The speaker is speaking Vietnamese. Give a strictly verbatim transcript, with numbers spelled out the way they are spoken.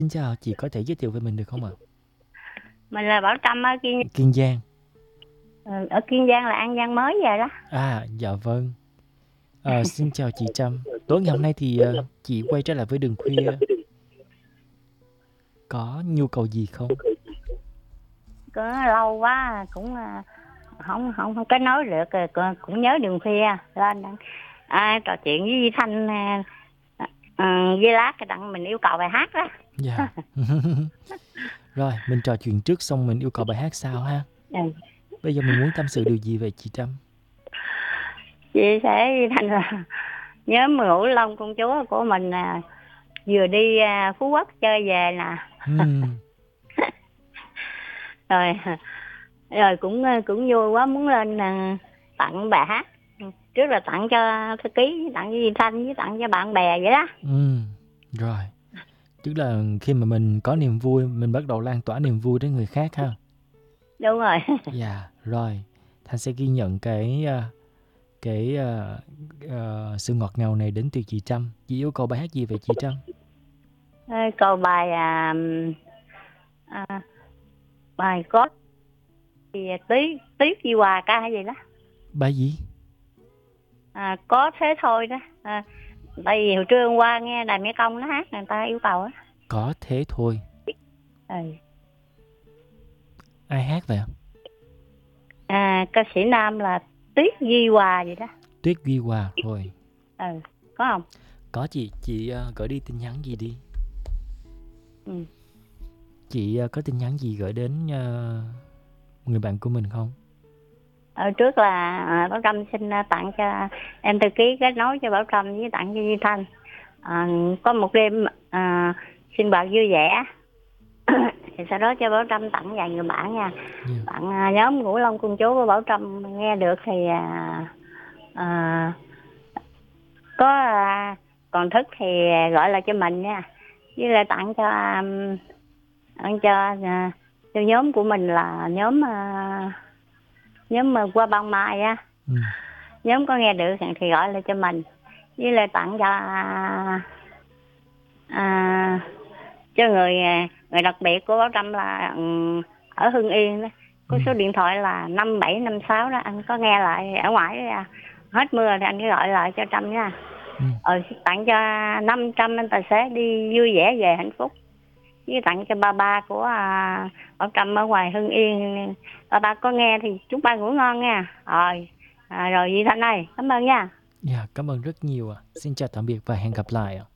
Xin chào, chị có thể giới thiệu về mình được không ạ? Mình là Bảo Trâm ở Kiên Kiên Giang. ờ, ở Kiên Giang là An Giang mới về đó. À, dạ vâng. Ờ, xin chào chị Trâm. Tối ngày hôm nay thì ờ, chị quay trở lại với Đường Khuya. Có nhu cầu gì không? Có lâu quá cũng à, không không không có nói được rồi, cũng, cũng nhớ Đường Khuya lên à, trò chuyện với Di Thanh à, à, với lát cái đặng mình yêu cầu bài hát đó. Dạ. Rồi, mình trò chuyện trước xong mình yêu cầu bài hát sau ha. Ừ. Bây giờ mình muốn tâm sự điều gì về chị Trâm? Chị sẽ Di Thanh là nhớ Ngũ Long công chúa của mình à, vừa đi à, Phú Quốc chơi về nè. Hmm, rồi rồi cũng cũng vui quá muốn lên à, tặng bài hát, trước là tặng cho thư ký, tặng cho Di Thanh với tặng cho bạn bè vậy đó. hmm. Rồi, tức là khi mà mình có niềm vui, mình bắt đầu lan tỏa niềm vui đến người khác ha. Đúng rồi. Dạ, rồi. Thanh sẽ ghi nhận cái ờ, cái ờ, ờ, sự ngọt ngào này đến từ chị Trâm. Chị yêu cầu bài hát gì về chị Trâm? Câu bài à, à, bài có thì tí tiếc Di Hòa ca hay gì đó. Bài gì? À, có thế thôi đó. À, tại vì hồi trưa hôm qua nghe đài Mỹ Công nó hát người ta yêu cầu á. Có thế thôi. Ừ. Ai hát vậy ạ? À, ca sĩ nam là tiếc Di Hòa vậy đó. Tuyết Duy Hòa rồi. Ừ, có không? Có chị, chị uh, gửi đi tin nhắn gì đi. Ừ. Chị uh, có tin nhắn gì gửi đến uh, người bạn của mình không? Ở trước là à, Bảo Trâm xin à, tặng cho em thư ký kết nối cho Bảo Trâm với tặng cho Di Thanh. À, có một đêm à, xin bạc vui vẻ. Thì sau đó cho Bảo Trâm tặng vài người bạn nha. Yeah. Bạn à, nhóm Ngũ Long Cung Chúa của Bảo Trâm nghe được thì à, à, có à, còn thức thì gọi lại cho mình nha. Với lại tặng cho um, tặng cho à, cho nhóm của mình là nhóm à, nhóm mà qua ban mai á. Ừ. Nhóm có nghe được thì gọi lại cho mình. Với lại tặng cho à, à, cho người người đặc biệt của Bảo Trâm là um, ở Hưng Yên đó. Có Ừ. số điện thoại là năm bảy năm sáu đó, anh có nghe lại ở ngoài đó, hết mưa thì anh cứ gọi lại cho Trâm nha. Ừ. Ờ, tặng cho năm trăm anh tài xế đi vui vẻ về hạnh phúc. Với tặng cho ba ba của à, Bảo Trâm ở ngoài Hưng Yên. Ba ba có nghe thì chúc ba ngủ ngon nha. Rồi à, rồi Di Thanh ơi, cảm ơn nha. Yeah, cảm ơn rất nhiều ạ. Xin chào tạm biệt và hẹn gặp lại ạ.